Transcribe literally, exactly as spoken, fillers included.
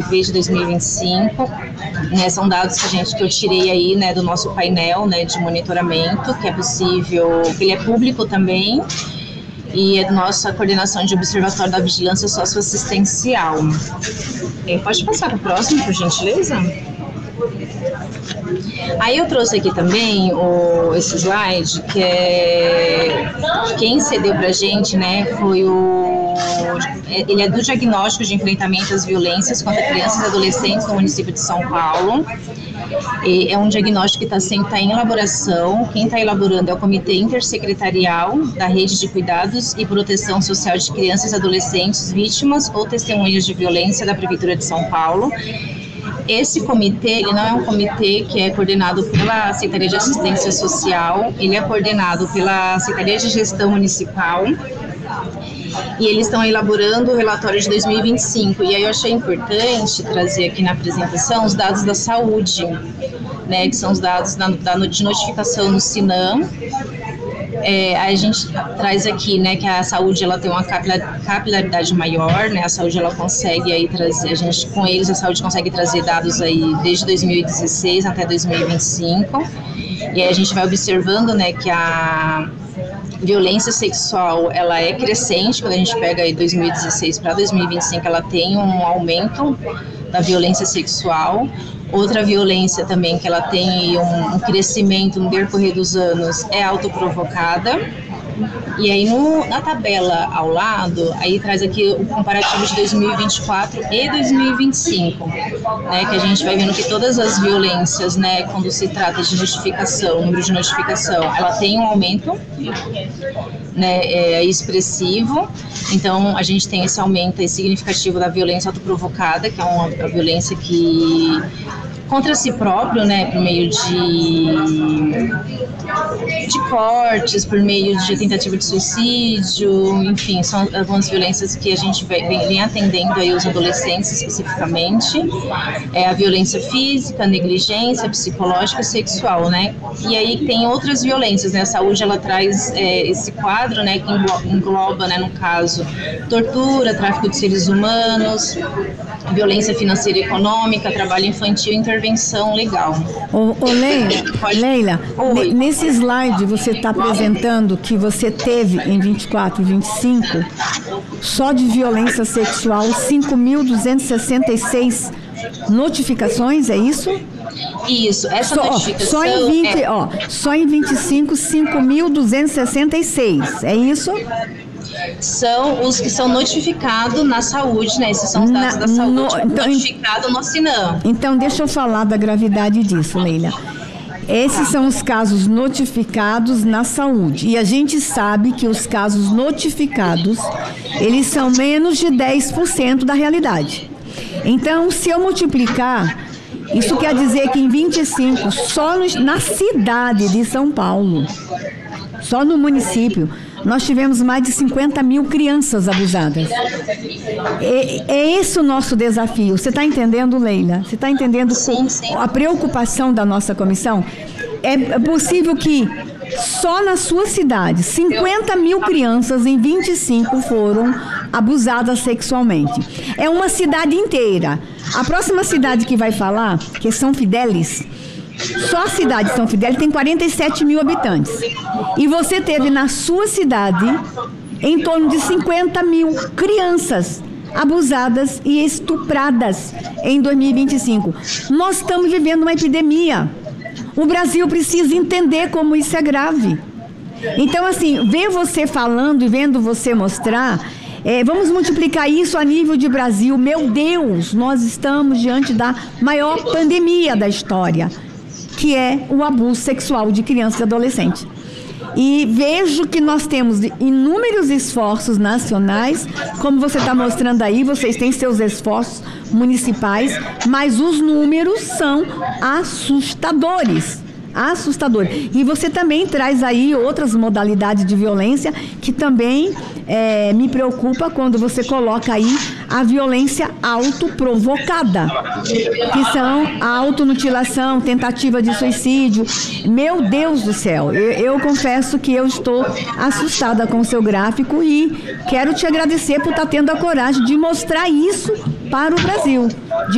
desde dois mil e vinte e cinco. Né, são dados que, a gente, que eu tirei aí, né, do nosso painel, né, de monitoramento, que é possível, que ele é público também, e é nossa coordenação de observatório da vigilância socioassistencial. É, pode passar para o próximo, por gentileza? Aí eu trouxe aqui também o, esse slide, que é quem cedeu para a gente, né, foi o... Ele é do diagnóstico de enfrentamento às violências contra crianças e adolescentes no município de São Paulo. E é um diagnóstico que está sempre tá em elaboração. Quem está elaborando é o Comitê Intersecretarial da Rede de Cuidados e Proteção Social de Crianças e Adolescentes Vítimas ou Testemunhas de Violência da Prefeitura de São Paulo. Esse comitê, ele não é um comitê que é coordenado pela Secretaria de Assistência Social, ele é coordenado pela Secretaria de Gestão Municipal, e eles estão elaborando o relatório de dois mil e vinte e cinco, e aí eu achei importante trazer aqui na apresentação os dados da saúde, né, que são os dados da, da, de notificação no SINAM. É, a gente traz aqui, né, que a saúde ela tem uma capilaridade maior, né, a saúde ela consegue aí trazer, a gente com eles a saúde consegue trazer dados aí desde dois mil e dezesseis até dois mil e vinte e cinco, e aí a gente vai observando, né, que a violência sexual ela é crescente. Quando a gente pega aí dois mil e dezesseis para dois mil e vinte e cinco, ela tem um aumento da violência sexual. Outra violência também que ela tem um, um crescimento no decorrer dos anos é autoprovocada. E aí no, na tabela ao lado, aí traz aqui o comparativo de dois mil e vinte e quatro e dois mil e vinte e cinco, né, que a gente vai vendo que todas as violências, né, quando se trata de notificação, número de notificação, ela tem um aumento, né, é expressivo. Então a gente tem esse aumento aí significativo da violência autoprovocada, que é uma, uma violência que contra si próprio, né, por meio de, de cortes, por meio de tentativa de suicídio, enfim, são algumas violências que a gente vem, vem atendendo aí os adolescentes especificamente. É a violência física, a negligência, psicológica e sexual, né, e aí tem outras violências, né, a saúde ela traz é, esse quadro, né, que engloba, engloba, né, no caso, tortura, tráfico de seres humanos, violência financeira e econômica, trabalho infantil e intervenção legal. Ô, ô Leila, Leila n- nesse slide você está apresentando que você teve em vinte e quatro, vinte e cinco, só de violência sexual, cinco mil duzentos e sessenta e seis notificações, é isso? Isso, essa só, notificação... Só em, vinte, é... ó, só em vinte e cinco, cinco mil duzentos e sessenta e seis, é isso? São os que são notificados na saúde, né? Esses são os dados na, da saúde no, então, notificados no SINAM. Então, deixa eu falar da gravidade disso, Leila. Esses são os casos notificados na saúde. E a gente sabe que os casos notificados, eles são menos de dez por cento da realidade. Então, se eu multiplicar, isso quer dizer que em vinte e cinco, só no, na cidade de São Paulo, só no município, nós tivemos mais de cinquenta mil crianças abusadas. É, é esse o nosso desafio. Você está entendendo, Leila? Você está entendendo sim, sim. A preocupação da nossa comissão? É possível que só na sua cidade, cinquenta mil crianças em vinte e cinco foram abusadas sexualmente. É uma cidade inteira. A próxima cidade que vai falar, que é São Fidélis, só a cidade de São Fidélis tem quarenta e sete mil habitantes. E você teve na sua cidade em torno de cinquenta mil crianças abusadas e estupradas em dois mil e vinte e cinco. Nós estamos vivendo uma epidemia. O Brasil precisa entender como isso é grave. Então, assim, ver você falando e vendo você mostrar, é, vamos multiplicar isso a nível de Brasil. Meu Deus, nós estamos diante da maior pandemia da história, que é o abuso sexual de crianças e adolescentes. E vejo que nós temos inúmeros esforços nacionais, como você está mostrando aí, vocês têm seus esforços municipais, mas os números são assustadores. Assustador. E você também traz aí outras modalidades de violência que também é, me preocupa quando você coloca aí a violência autoprovocada, que são a automutilação, tentativa de suicídio. Meu Deus do céu, eu, eu confesso que eu estou assustada com o seu gráfico e quero te agradecer por estar tendo a coragem de mostrar isso para o Brasil. De